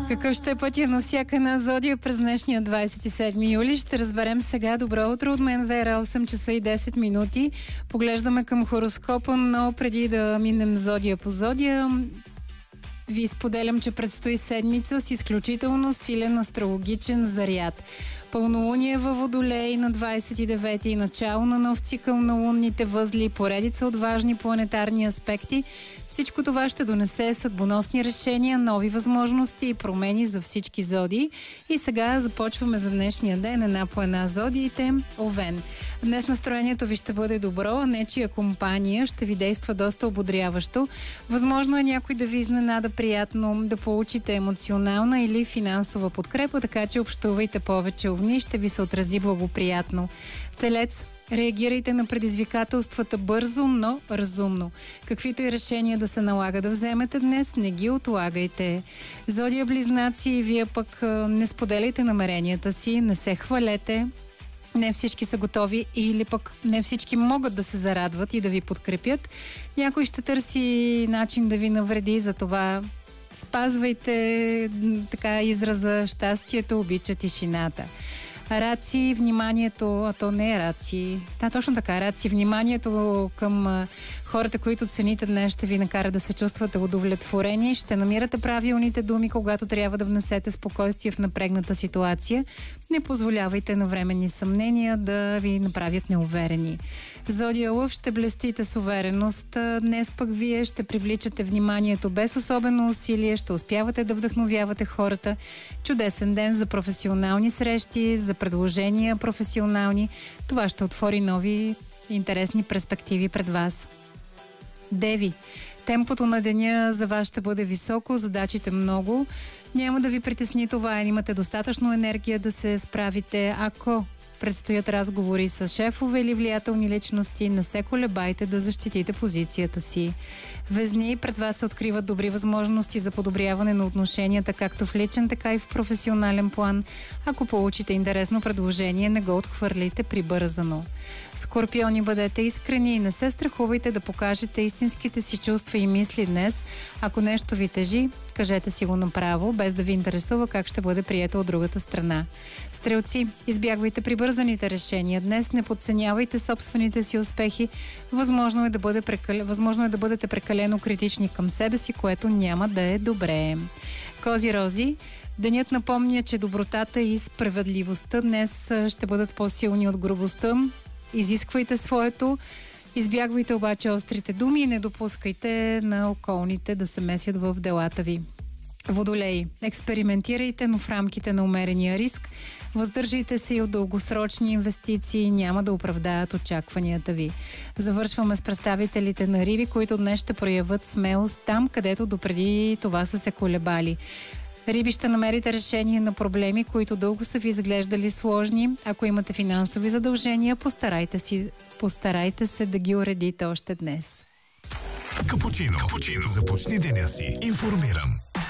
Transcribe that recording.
Какъв ще е пътя на всяка една зодия през днешния 27 юли? Ще разберем сега. Добро утро от мен, Вера, 8 часа и 10 минути. Поглеждаме към хороскопа, но преди да минем зодия по зодия, ви споделям, че предстои седмица с изключително силен астрологичен заряд. Пълнолуние във Водолей на 29-ти, начало на нов цикъл на лунните възли, поредица от важни планетарни аспекти. Всичко това ще донесе съдбоносни решения, нови възможности и промени за всички зодии. И сега започваме за днешния ден една по една зодиите. Овен. Днес настроението ви ще бъде добро, а нечия компания ще ви действа доста ободряващо. Възможно е някой да ви изненада приятно, да получите емоционална или финансова подкрепа, така че общувайте повече. Овни, ще ви се отрази благоприятно. Телец. Реагирайте на предизвикателствата бързо, но разумно. Каквито и решения да се налага да вземете днес, не ги отлагайте. Зодия Близнаци, вие пък не споделяйте намеренията си, не се хвалете. Не всички са готови или пък не всички могат да се зарадват и да ви подкрепят. Някой ще търси начин да ви навреди, затова спазвайте така израза щастието обича тишината. Раци, вниманието, а то не е раци. Да, точно така, раци, вниманието към хората, които цените днес, ще ви накара да се чувствате удовлетворени. Ще намирате правилните думи, когато трябва да внесете спокойствие в напрегната ситуация. Не позволявайте на временни съмнения да ви направят неуверени. Зодия Лъв, ще блестите с увереност. Днес пък вие ще привличате вниманието без особено усилие, ще успявате да вдъхновявате хората. Чудесен ден за професионални срещи, за предложения професионални. Това ще отвори нови интересни перспективи пред вас. Деви. Темпото на деня за вас ще бъде високо, задачите много. Няма да ви притесни това, имате достатъчно енергия да се справите. Ако предстоят разговори с шефове или влиятелни личности, не се колебайте да защитите позицията си. Везни, пред вас се откриват добри възможности за подобряване на отношенията, както в личен, така и в професионален план. Ако получите интересно предложение, не го отхвърлите прибързано. Скорпиони, бъдете искрени и не се страхувайте да покажете истинските си чувства и мисли днес. Ако нещо ви тежи, кажете си го направо, без да ви интересува как ще бъде прието от другата страна. Стрелци, избягвайте прибързаните решения. Днес не подценявайте собствените си успехи. Възможно е да бъдете прекалено критични към себе си, което няма да е добре. Кози-рози, денят напомня, че добротата и справедливостта днес ще бъдат по-силни от грубостта. Изисквайте своето, избягвайте обаче острите думи и не допускайте на околните да се месят в делата ви. Водолей, експериментирайте, но в рамките на умерения риск. Въздържайте се и от дългосрочни инвестиции, няма да оправдаят очакванията ви. Завършваме с представителите на Риби, които днес ще проявят смелост там, където допреди това са се колебали. Риби, ще намерите решение на проблеми, които дълго са ви изглеждали сложни. Ако имате финансови задължения, постарайте се да ги уредите още днес. Капучино. Започни деня си информиран.